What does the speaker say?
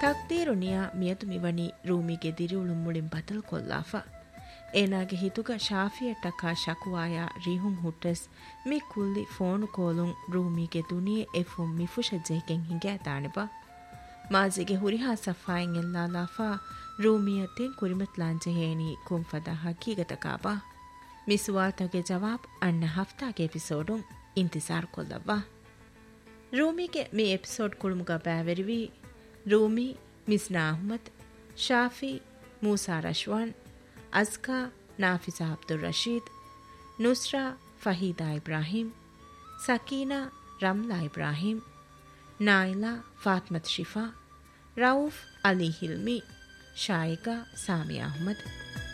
ತಕ್ದೀರುನಿಯ ಮಿಯತು ಮಿವನಿ ರೂಮಿಗೆ ದಿರಿಯುಳು ಮುಳಿಂ ಬದಲ್ ಕೊಲ್ಲಾಫ ಏನಾಗೆ ಹಿತುಗ ಶಾಫಿಯಟ್ಟಕ ಶಕುವಾಯ ರಿಹುಂ ಹುಟ್ಟಸ್ ಮಿ ಕುಲ್ಲಿ ಫೋನು ಕೋಲುಂ ರೂಮಿಗೆ ದುನಿಯೆ ಎಫುಂ ಮಿಫುಷ ಜೆಕೆಂ ಹಿಂಗೆ ತಾಣಿಬ ಮಾಜಿಗೆ ಹುರಿಹಾ ಸಫಾಯಿಂ ಎಲ್ಲಾಲಾಫಾ ರೂಮಿಯತ್ತೆಂ ಕುರಿಮತ್ ಲಾಂಜೆ ಹೇನಿ ಕುಂಫದ ಹಕೀಗತಕಾಬ ಮಿಸುವಾತಗೆ ಜವಾಬ್ ಅಣ್ಣ ಹಫ್ತಾಗೆ ಎಪಿಸೋಡುಂ ಇಂತಿಸಾರ್ ಕೊಲ್ಲವ್ವ ರೂಮಿಗೆ ಮಿ ಎಪಿಸೋಡ್ ಕುಳುಮುಗ ಬ್ಯಾವೆರಿವಿ ರೂಮಿ ಮಿಸ್ನಾ ಅಹ್ಮದ್ ಶಾಫಿ ಮೂಸಾ ರಶ್ವಾನ್ ಅಜ್ಕಾ ನಾಫಿಸಾ ಅಬ್ದುಲ್ ರಶೀದ್ ನುಸ್ರಾ ಫಹೀದಾ ಇಬ್ರಾಹಿಂ ಸಕೀನಾ ರಮ್ಲಾ ಇಬ್ರಾಹಿಂ ನಾಯಿಲಾ ಫಾತ್ಮತ್ ಶಿಫಾ ರೌಫ್ ಅಲಿ ಹಿಲ್ಮಿ ಶಾಯಿಕಾ ಸಾಮಿಯಾ ಅಹ್ಮದ್